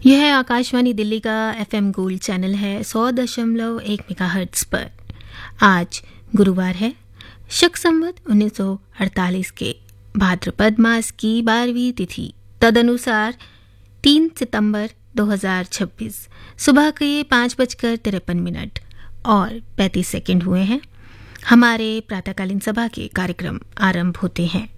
यह है आकाशवाणी दिल्ली का एफएम गोल्ड चैनल है 100.1 मेगाहर्ट्ज पर। आज गुरुवार है, शक संवत 1948 के भाद्रपद मास की 12वीं तिथि, तदनुसार 3 सितंबर 2026 सुबह के 5:53 और 35 सेकंड हुए हैं। हमारे प्रातःकालीन सभा के कार्यक्रम आरंभ होते हैं।